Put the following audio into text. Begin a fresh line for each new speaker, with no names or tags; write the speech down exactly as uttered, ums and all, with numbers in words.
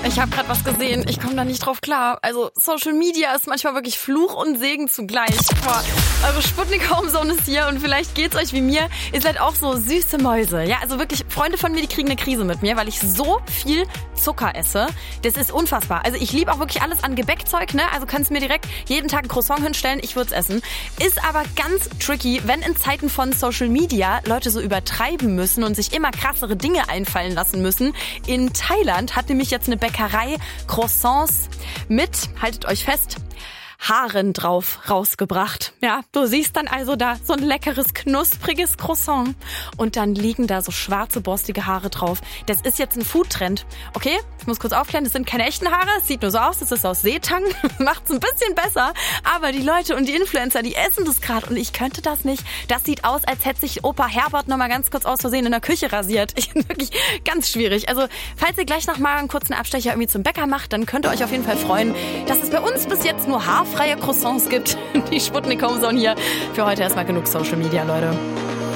Ich habe gerade was gesehen, ich komme da nicht drauf klar. Also Social Media ist manchmal wirklich Fluch und Segen zugleich. Boah, eure Sputnik-Homezone ist hier und vielleicht geht's euch wie mir. Ihr seid auch so süße Mäuse. Ja, also wirklich, Freunde von mir, die kriegen eine Krise mit mir, weil ich so viel Zucker esse. Das ist unfassbar. Also ich liebe auch wirklich alles an Gebäckzeug, ne? Also kannst mir direkt jeden Tag ein Croissant hinstellen, ich würde es essen. Ist aber ganz tricky, wenn in Zeiten von Social Media Leute so übertreiben müssen und sich immer krassere Dinge einfallen lassen müssen. In Thailand hat nämlich jetzt eine Bäckerei Croissants mit, haltet euch fest, Haaren drauf rausgebracht. Ja, du siehst dann also da so ein leckeres, knuspriges Croissant und dann liegen da so schwarze, borstige Haare drauf. Das ist jetzt ein Foodtrend. Okay, ich muss kurz aufklären, das sind keine echten Haare, es sieht nur so aus, das ist aus Seetang, macht's ein bisschen besser, aber die Leute und die Influencer, die essen das gerade und ich könnte das nicht. Das sieht aus, als hätte sich Opa Herbert noch mal ganz kurz aus Versehen in der Küche rasiert. Ich bin wirklich ganz schwierig. Also, falls ihr gleich noch mal einen kurzen Abstecher irgendwie zum Bäcker macht, dann könnt ihr euch auf jeden Fall freuen, dass es bei uns bis jetzt nur Haarfrei freie Croissants gibt. Die Sputnik Homezone hier. Für heute erstmal genug Social Media, Leute.